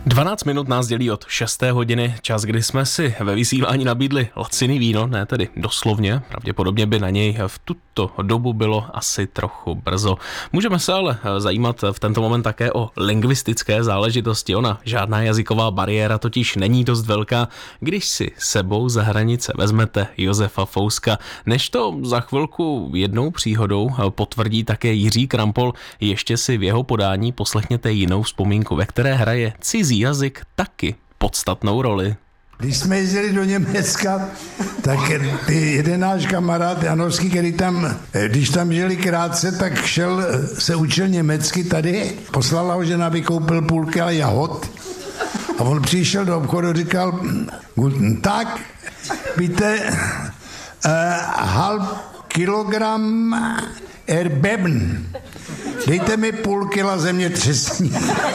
12 minut nás dělí od 6. hodiny, čas, kdy jsme si ve vysílání nabídli laciný víno, ne tedy doslovně, pravděpodobně by na něj v tuto dobu bylo asi trochu brzo. Můžeme se ale zajímat v tento moment také o lingvistické záležitosti. Ona žádná jazyková bariéra totiž není dost velká, když si sebou za hranice vezmete Josefa Fouska. Než to za chvilku jednou příhodou potvrdí také Jiří Krampol, ještě si v jeho podání poslechněte jinou vzpomínku, ve které hraje cizí jazyk taky podstatnou roli. Když jsme jezdili do Německa, tak jeden náš kamarád Janovský, který tam, když tam žili krátce, tak se učil německy tady. Poslala ho žena, vykoupil půlky jahod. A on přišel do obchodu, říkal, guten Tag, bitte, halb kilogram Erdbeben. Dejte mi půl kila zemětřesení.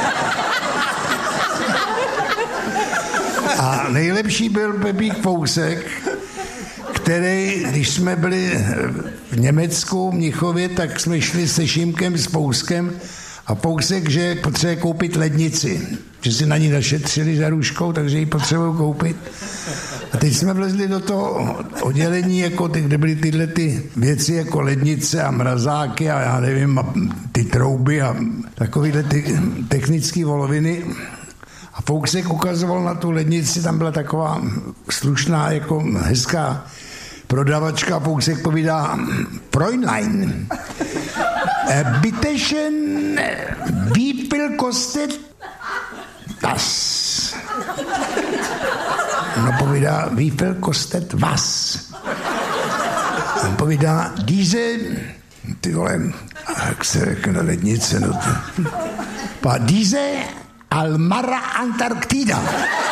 A nejlepší byl Pepík Fousek, který, když jsme byli v Německu, v Mnichově, tak jsme šli se Šimkem, s Fouskem a Fousek, že potřebuje koupit lednici, že si na ní našetřili za růžkou, takže ji potřebují koupit. A teď jsme vlezli do toho oddělení, jako kde byly tyhle ty věci jako lednice a mrazáky a já nevím, a ty trouby a takovýhle ty technické voloviny. A Fousek ukazoval na tu lednici, tam byla taková slušná, jako hezká prodavačka a Fousek povídá Fräulein, bitte schön, wie viel kostet das? No povídá, wie viel kostet was? On povídá, diese, ty vole, jak se řekne lednice, no to, diese Almara Antarktida.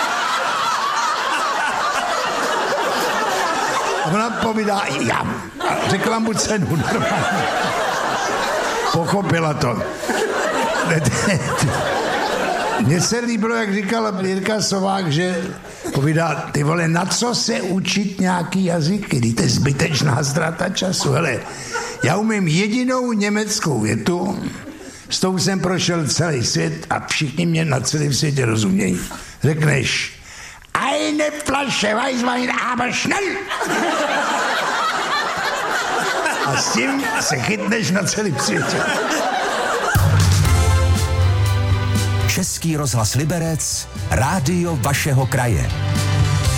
A ona povídá, já. A řekla mu cenu normálně. Pochopila to. Mně se líbilo, jak říkala Jirka Sovák, že povídá, ty vole, na co se učit nějaký jazyky? To je zbytečná ztráta času. Hele, já umím jedinou německou větu, s tou jsem prošel celý svět a všichni mě na celém světě rozumějí. Řekneš, eine Flasche Weißwein, aber schnell. A s tím se chytneš na celém světě. Český rozhlas Liberec, rádio vašeho kraje.